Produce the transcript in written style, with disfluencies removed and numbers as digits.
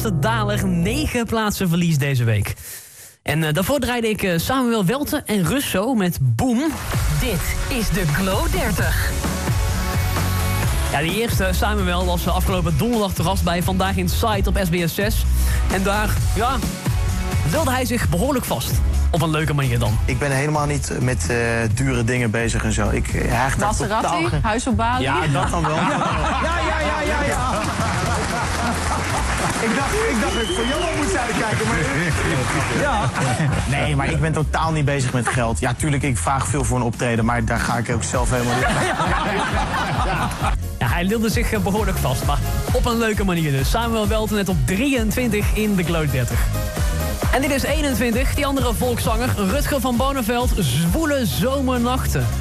Daler 9 plaatsen verlies deze week. En daarvoor draaide ik Samuel Welten en Russo met Boom. Dit is de Glow 30. Ja, die eerste Samuel was afgelopen donderdag te gast bij Vandaag in Sight op SBS 6. En daar, ja, wilde hij zich behoorlijk vast. Op een leuke manier dan. Ik ben helemaal niet met dure dingen bezig en zo. Ik hecht daar Maserati, huis op Bali. Ja, dat dan wel. Ja. Ik dacht dat ik voor jou moest uitkijken, maar... Ja. Nee, maar ik ben totaal niet bezig met geld. Ja, tuurlijk, ik vraag veel voor een optreden, maar daar ga ik ook zelf helemaal niet... Ja, hij lulde zich behoorlijk vast, maar op een leuke manier dus. Samuel Welten net op 23 in de Glow 30. En dit is 21, die andere volkszanger, Rutger van Bonenveld, Zwoele Zomernachten.